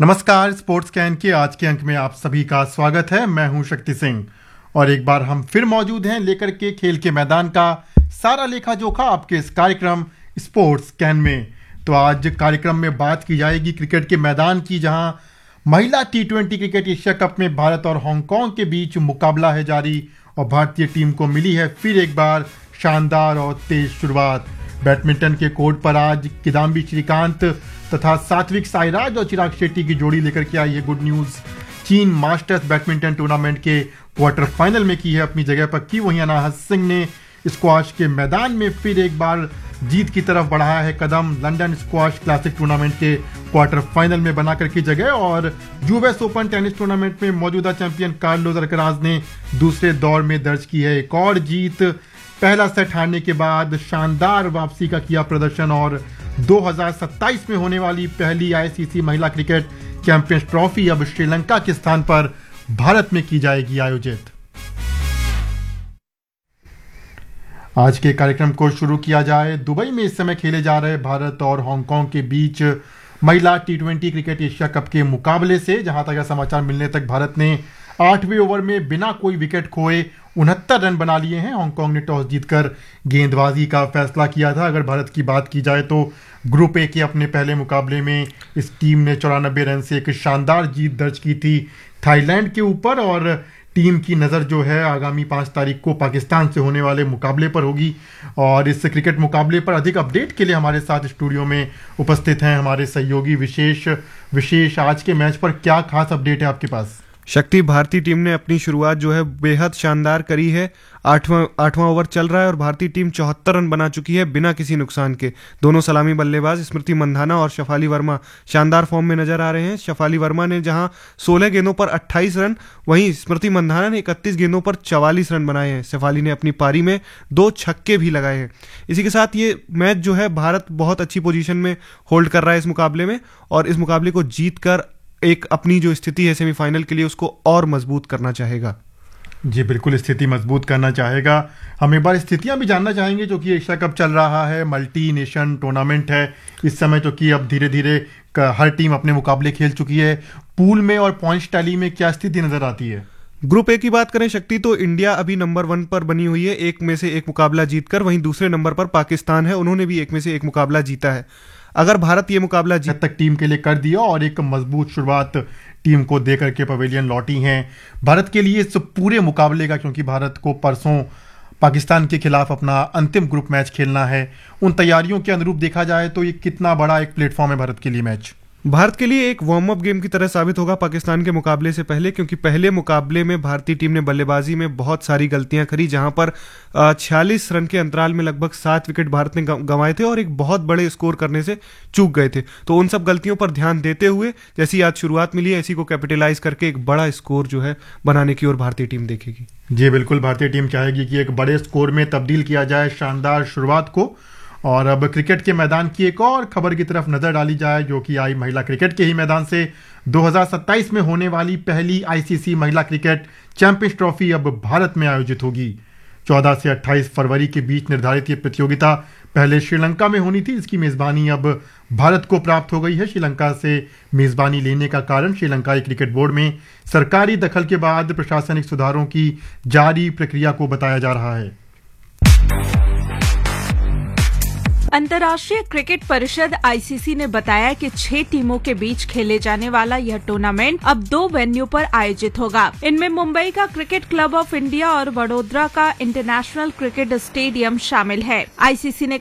नमस्कार, sports can के आज के अंक में आप सभी का स्वागत है। मैं हूं शक्ति सिंह और एक बार हम फिर मौजूद हैं लेकर के खेल के मैदान का सारा लेखा जोखा आपके इस कार्यक्रम स्पोर्ट्स कैन में। तो आज कार्यक्रम में बात की जाएगी क्रिकेट के मैदान की, जहां महिला T20 क्रिकेट एशिया कप में भारत और हांगकांग के बीच मुकाबला है जारी और भारतीय टीम को मिली है फिर एक बार शानदार और तेज शुरुआत। बैडमिंटन के कोर्ट पर आज किदाम्बी श्रीकांत तथा सात्विक साईराज और चिराग शेट्टी की जोड़ी लेकर के आई है गुड न्यूज। चीन मास्टर्स बैडमिंटन टूर्नामेंट के क्वार्टर फाइनल में की है अपनी जगह पक्की। वहीं अनाहत सिंह ने स्क्वाश के मैदान में फिर एक बार जीत की तरफ बढ़ाया है कदम। लंदन स्क्वाश क्लासिक टूर्नामेंट के क्वार्टर फाइनल में बना करके जगह और यूएस ओपन टेनिस टूर्नामेंट में मौजूदा चैंपियन कार्लोस अल्कराज ने दूसरे दौर में दर्ज की है एक और जीत। पहला सेट हारने के बाद शानदार वापसी का किया प्रदर्शन और 2027 में होने वाली पहली आईसीसी महिला क्रिकेट चैंपियंस ट्रॉफी अब श्रीलंका के स्थान पर भारत में की जाएगी आयोजित। आज के कार्यक्रम को शुरू किया जाए दुबई में इस समय खेले जा रहे भारत और हांगकांग के बीच महिला T20 क्रिकेट एशिया कप के मुकाबले से। जहां तक समाचार मिलने तक भारत ने 8वें ओवर में बिना कोई विकेट खोए 69 रन बना लिए हैं। हांगकांग ने टॉस जीतकर गेंदबाजी का फैसला किया था। अगर भारत की बात की जाए तो ग्रुप ए के अपने पहले मुकाबले में इस टीम ने 94 रन से एक शानदार जीत दर्ज की थी थाईलैंड के ऊपर और टीम की नज़र जो है आगामी 5 तारीख को पाकिस्तान से होने वाले मुकाबले पर होगी। और इस क्रिकेट मुकाबले पर अधिक अपडेट के लिए हमारे साथ स्टूडियो में उपस्थित हैं हमारे सहयोगी विशेष। आज के मैच पर क्या खास अपडेट है आपके पास? शक्ति, भारतीय टीम ने अपनी शुरुआत जो है बेहद शानदार करी है। आठवां ओवर चल रहा है और भारतीय टीम 74 रन बना चुकी है बिना किसी नुकसान के। दोनों सलामी बल्लेबाज स्मृति मंधाना और शफाली वर्मा शानदार फॉर्म में नजर आ रहे हैं। शफाली वर्मा ने जहां 16 गेंदों पर 28 रन, वहीं स्मृति मंधाना ने 31 गेंदों पर 44 रन बनाए हैं। शफाली ने अपनी पारी में 2 छक्के भी लगाए हैं। इसी के साथ ये मैच जो है भारत बहुत अच्छी पोजीशन में होल्ड कर रहा है इस मुकाबले में और इस मुकाबले को जीत कर एक अपनी जो स्थिति है सेमीफाइनल के लिए उसको और मजबूत करना चाहेगा। जी बिल्कुल, स्थिति मजबूत करना चाहेगा। हम एक बार स्थितियां भी जानना चाहेंगे जो कि एशिया कप चल रहा है, मल्टी नेशन टूर्नामेंट है इस समय, जो कि अब धीरे धीरे हर टीम अपने मुकाबले खेल चुकी है। पूल में और पॉइंट्स टैली में क्या स्थिति नजर आती है? ग्रुप ए की बात करें शक्ति तो इंडिया अभी नंबर 1 पर बनी हुई है, एक में से एक मुकाबला जीतकर। वहीं दूसरे नंबर पर पाकिस्तान है, उन्होंने भी एक में से एक मुकाबला जीता है। अगर भारत ये मुकाबला जीत तक टीम के लिए कर दिया और एक मजबूत शुरुआत टीम को दे करके पवेलियन लौटी हैं भारत के लिए इस पूरे मुकाबले का, क्योंकि भारत को परसों पाकिस्तान के खिलाफ अपना अंतिम ग्रुप मैच खेलना है। उन तैयारियों के अनुरूप देखा जाए तो ये कितना बड़ा एक प्लेटफॉर्म है भारत के लिए मैच? भारत के लिए एक वार्म अप गेम की तरह साबित होगा पाकिस्तान के मुकाबले से पहले, क्योंकि पहले मुकाबले में भारतीय टीम ने बल्लेबाजी में बहुत सारी गलतियां करी, जहां पर 46 रन के अंतराल में लगभग 7 विकेट भारत ने गंवाए थे और एक बहुत बड़े स्कोर करने से चूक गए थे। तो उन सब गलतियों पर ध्यान देते हुए जैसी आज शुरुआत मिली है इसी को कैपिटलाइज करके एक बड़ा स्कोर जो है बनाने की ओर भारतीय टीम देखेगी। जी बिल्कुल, भारतीय टीम चाहेगी कि एक बड़े स्कोर में तब्दील किया जाए शानदार शुरुआत को। और अब क्रिकेट के मैदान की एक और खबर की तरफ नजर डाली जाए जो कि आई महिला क्रिकेट के ही मैदान से। 2027 में होने वाली पहली आईसीसी महिला क्रिकेट चैंपियंस ट्रॉफी अब भारत में आयोजित होगी। 14 से 28 फरवरी के बीच निर्धारित ये प्रतियोगिता पहले श्रीलंका में होनी थी, इसकी मेजबानी अब भारत को प्राप्त हो गई है। श्रीलंका से मेजबानी लेने का कारण श्रीलंकाई क्रिकेट बोर्ड में सरकारी दखल के बाद प्रशासनिक सुधारों की जारी प्रक्रिया को बताया जा रहा है। अंतर्राष्ट्रीय क्रिकेट परिषद आईसीसी ने बताया कि 6 टीमों के बीच खेले जाने वाला यह टूर्नामेंट अब 2 वेन्यू पर आयोजित होगा। इनमें मुंबई का क्रिकेट क्लब ऑफ इंडिया और वडोदरा का इंटरनेशनल क्रिकेट स्टेडियम शामिल है। आईसीसी ने